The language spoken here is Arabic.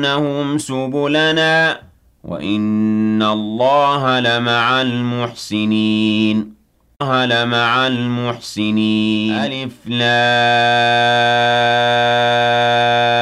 لَهُمْ سُبُلَنَا وَإِنَّ اللَّهَ لَمَعَ الْمُحْسِنِينَ لَمَعَ الْمُحْسِنِينَ أَلِفْ لَامٍ